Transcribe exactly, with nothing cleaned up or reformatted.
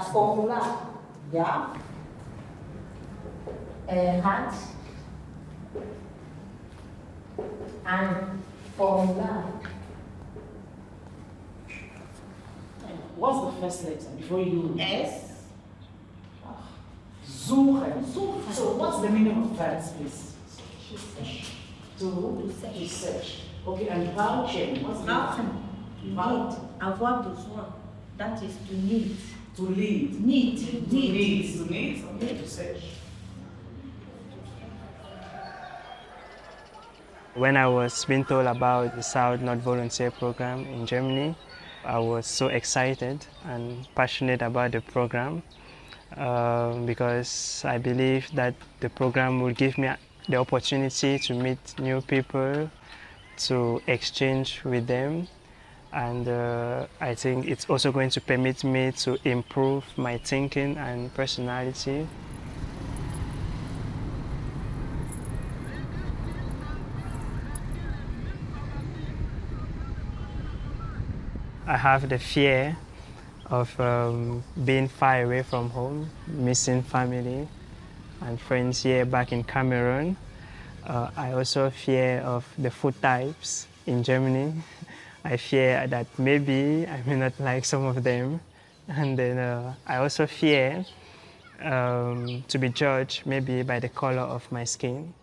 formula, yeah, a hat, and formula. What's the first letter before you? S. Suchen. So what's the meaning of that, please? To, To search. to search. Okay, and vouching. What's the Vouchen. Vou- Avoir besoin. That is to need. To lead. Need. To need. To need. Okay, to search. When I was being told about the South North Volunteer Program in Germany, I was so excited and passionate about the program uh, because I believe that the program will give me the opportunity to meet new people, to exchange with them, and uh, I think it's also going to permit me to improve my thinking and personality. I have the fear of um, being far away from home, missing family and friends here back in Cameroon. Uh, I also fear of the food types in Germany. I fear that maybe I may not like some of them. And then uh, I also fear um, to be judged maybe by the color of my skin.